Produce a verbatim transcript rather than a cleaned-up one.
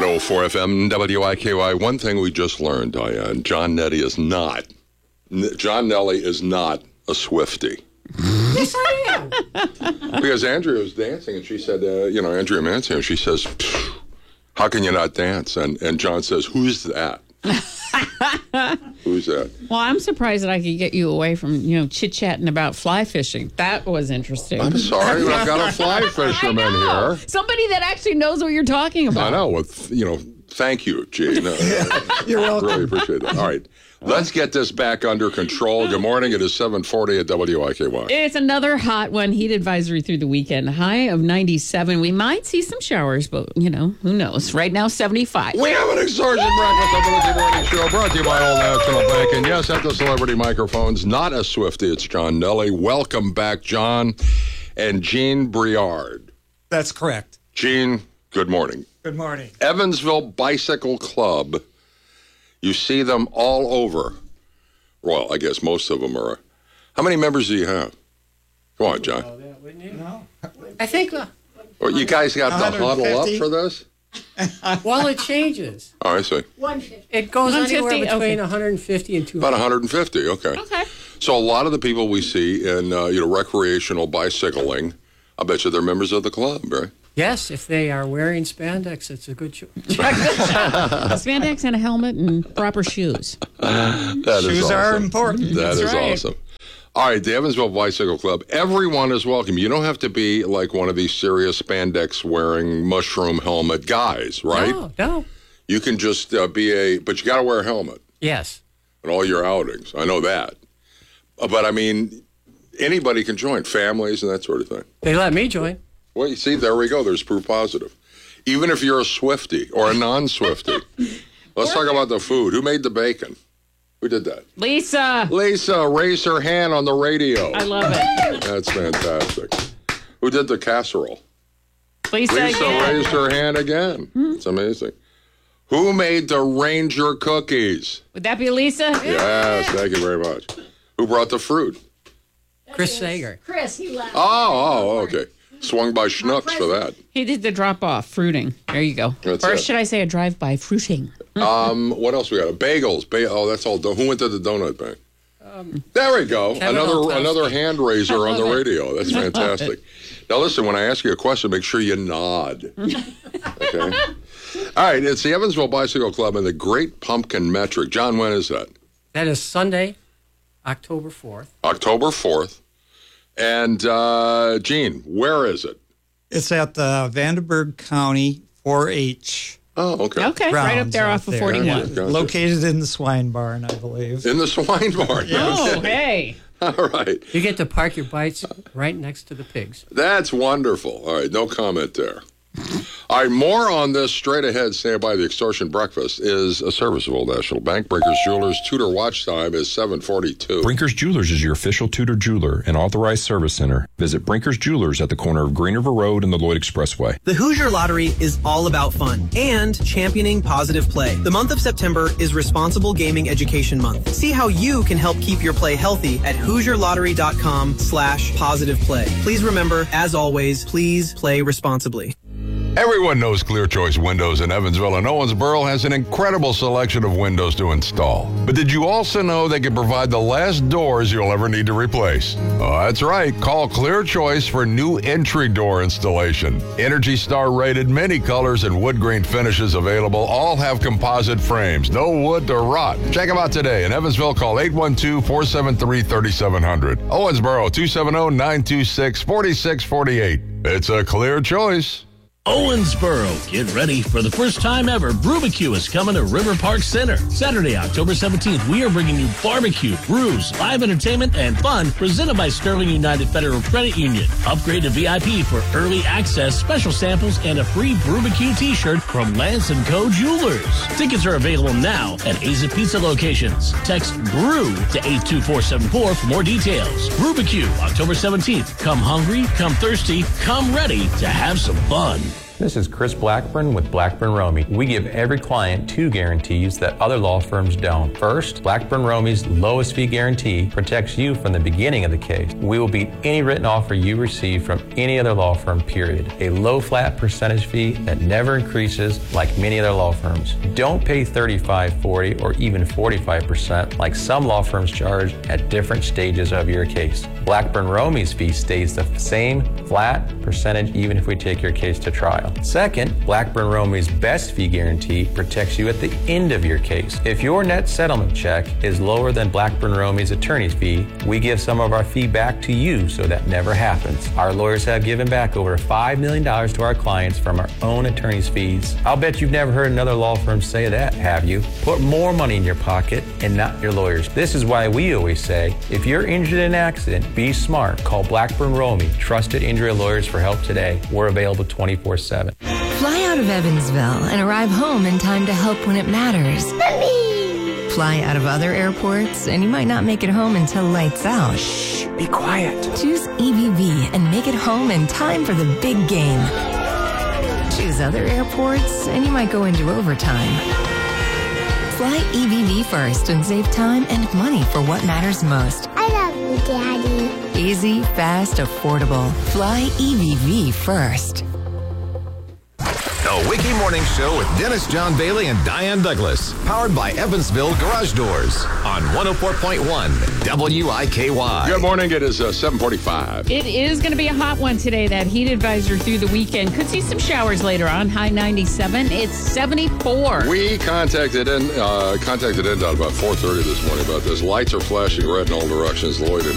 oh four F M, W I K Y. One thing we just learned, Diane, John Nettie is not, John Nelly is not a Swiftie. Yes, I am. Because Andrea was dancing, and she said, uh, you know, Andrea Mancini, she says, how can you not dance? And and John says, who's that? Who's that? Well, I'm surprised that I could get you away from, you know, chit-chatting about fly fishing. That was interesting. I'm sorry, but I've got a fly fisherman here. Somebody that actually knows what you're talking about. I know. With, you know, thank you, Gene. Uh, You're welcome. Really appreciate that. All right. Let's get this back under control. Good morning. It is seven forty at W I K Y. It's another hot one. Heat advisory through the weekend. High of ninety-seven. We might see some showers, but, you know, who knows? Right now, seventy-five. We have an extortion breakfast on the Monday Morning Show brought to you by Old National Bank. And yes, at the celebrity microphones, not a Swiftie, it's John Nelly. Welcome back, John and Gene Briard. That's correct. Gene, good morning. Good morning. Evansville Bicycle Club. You see them all over. Well, I guess most of them are. How many members do you have? Come on, John. No. I think, uh, Well, you guys got to huddle up for this? well, it changes. Oh, I see. It goes one anywhere fifty? between Okay. one hundred fifty and two About hundred. one hundred fifty, okay. Okay. So a lot of the people we see in, uh, you know, recreational bicycling, I bet you they're members of the club, right? Yes, if they are wearing spandex, it's a good choice. Spandex and a helmet and proper shoes. That is Shoes awesome. are important. That That's is right. awesome. All right, the Evansville Bicycle Club. Everyone is welcome. You don't have to be like one of these serious spandex-wearing mushroom helmet guys, right? No, no. You can just uh, be a, but you got to wear a helmet Yes. in all your outings. I know that. Uh, But I mean, anybody can join, families and that sort of thing. They let me join. Well, you see, there we go. There's proof positive. Even if you're a Swiftie or a non-Swiftie. Let's talk about the food. Who made the bacon? Who did that? Lisa. Lisa raised her hand on the radio. I love it. That's fantastic. Who did the casserole? Lisa, Lisa again. raised her hand again. It's amazing. Who made the Ranger cookies? Would that be Lisa? Yes, thank you very much. Who brought the fruit? Chris Sager. Chris, he left. Oh, oh, okay. Swung by Schnucks for that. He did the drop-off, fruiting. There you go. That's or it. should I say a drive-by fruiting? Um, what else we got? Bagels. Ba- oh, that's all. Who went to the donut bank? Um, there we go. Kevin Another Oltowski. another hand raiser on the love it. radio. That's fantastic. Now listen, when I ask you a question, make sure you nod. Okay. All right. It's the Evansville Bicycle Club and the Great Pumpkin Metric. John, when is that? That is Sunday, October fourth. October fourth. And uh, Gene, where is it? It's at the Vandenberg County four H. Oh, okay. Okay, right up grounds there out off of there. forty-one. Gotcha. Located in the swine barn, I believe. In the swine barn. Oh, Okay. hey. All right. You get to park your bikes right next to the pigs. That's wonderful. All right, no comment there. All right, more on this straight ahead. Stand by. The Extortion Breakfast is a service of Old National Bank. Brinkers Jewelers Tudor watch time is seven forty-two. Brinkers Jewelers is your official Tudor jeweler and authorized service center. Visit Brinkers Jewelers at the corner of Green River Road and the Lloyd Expressway. The Hoosier Lottery is all about fun and championing positive play. The month of September is Responsible Gaming Education Month. See how you can help keep your play healthy at HoosierLottery.com slash positive play. Please remember, as always, please play responsibly. Everyone knows Clear Choice Windows in Evansville and Owensboro has an incredible selection of windows to install. But did you also know they can provide the last doors you'll ever need to replace? Oh, that's right. Call Clear Choice for new entry door installation. Energy Star rated many colors and wood grain finishes available. All have composite frames. No wood to rot. Check them out today. In Evansville, call eight one two, four seven three, three seven zero zero. Owensboro, two seven zero, nine two six, four six four eight. It's a Clear Choice. Owensboro, get ready for the first time ever. Brubacue is coming to River Park Center. Saturday, October seventeenth, we are bringing you barbecue, brews, live entertainment, and fun presented by Sterling United Federal Credit Union. Upgrade to V I P for early access, special samples, and a free Brubacue t-shirt from Lance and Co. Jewelers. Tickets are available now at Aza Pizza locations. Text BREW to eight two four seven four for more details. Brubacue, October seventeenth. Come hungry, come thirsty, come ready to have some fun. This is Chris Blackburn with Blackburn Romey. We give every client two guarantees that other law firms don't. First, Blackburn Romey's lowest fee guarantee protects you from the beginning of the case. We will beat any written offer you receive from any other law firm, period. A low flat percentage fee that never increases like many other law firms. Don't pay thirty-five, forty, or even forty-five percent like some law firms charge at different stages of your case. Blackburn Romey's fee stays the same flat percentage even if we take your case to trial. Second, Blackburn Romey's best fee guarantee protects you at the end of your case. If your net settlement check is lower than Blackburn Romey's attorney's fee, we give some of our fee back to you so that never happens. Our lawyers have given back over five million dollars to our clients from our own attorney's fees. I'll bet you've never heard another law firm say that, have you? Put more money in your pocket and not your lawyers. This is why we always say, if you're injured in an accident, be smart. Call Blackburn Romey, trusted injury lawyers, for help today. We're available twenty-four seven. Fly out of Evansville and arrive home in time to help when it matters. Mommy! Fly out of other airports and you might not make it home until lights out. Shh, be quiet. Choose E V V and make it home in time for the big game. Choose other airports and you might go into overtime. Fly E V V first and save time and money for what matters most. I love you, Daddy. Easy, fast, affordable. Fly E V V first. The Wiki Morning Show with Dennis John Bailey and Diane Douglas. Powered by Evansville Garage Doors on one oh four point one W I K Y. Good morning. It is uh, seven forty-five. It is going to be a hot one today. That heat advisory through the weekend. Could see some showers later on. High ninety-seven. It's seventy-four. We contacted in, uh, contacted N D O T about four thirty this morning about this. Lights are flashing red in all directions. Lloyd and